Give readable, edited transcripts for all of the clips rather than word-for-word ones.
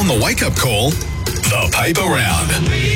the wake-up call, the paper round.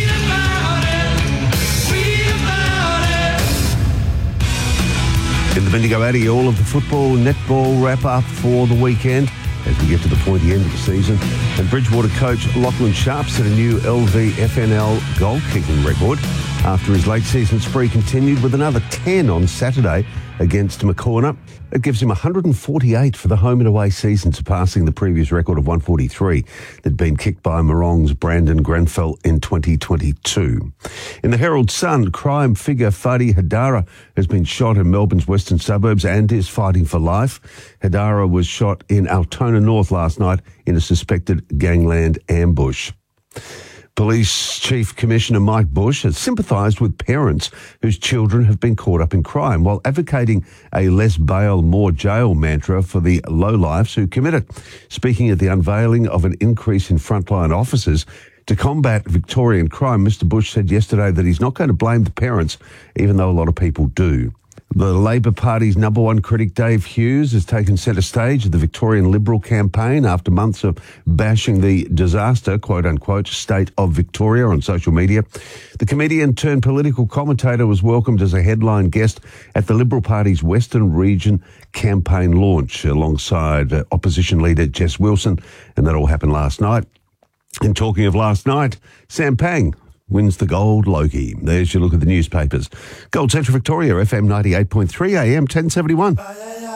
In the Bendigo Addy, all of the football and netball wrap-up for the weekend as we get to the pointy end of the season. And Bridgewater coach Lachlan Sharp set a new LVFNL goal-kicking record after his late-season spree continued with another 10 on Saturday against McCorner. It gives him 148 for the home and away season, surpassing the previous record of 143 that'd been kicked by Morong's Brandon Grenfell in 2022. In the Herald Sun, crime figure Fadi Hadara has been shot in Melbourne's western suburbs and is fighting for life. Hadara was shot in Altona North last night in a suspected gangland ambush. Police Chief Commissioner Mike Bush has sympathised with parents whose children have been caught up in crime while advocating a less bail, more jail mantra for the lowlifes who commit it. Speaking at the unveiling of an increase in frontline officers to combat Victorian crime, Mr Bush said yesterday that he's not going to blame the parents, even though a lot of people do. The Labor Party's number one critic, Dave Hughes, has taken centre stage at the Victorian Liberal campaign after months of bashing the disaster, quote-unquote, state of Victoria on social media. The comedian turned political commentator was welcomed as a headline guest at the Liberal Party's Western Region campaign launch alongside opposition leader Jess Wilson, and that all happened last night. And talking of last night, Sam Pang wins the Gold Logie. There's your look at the newspapers. Gold Central Victoria, FM 98.3 AM 1071.